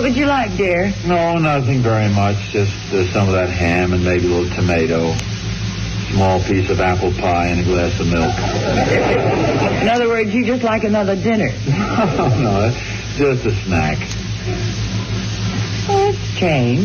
What would you like, dear? No, nothing very much. Just some of that ham and maybe a little tomato. Small piece of apple pie and a glass of milk. In other words, you just like another dinner. No, just a snack. Well, it's changed.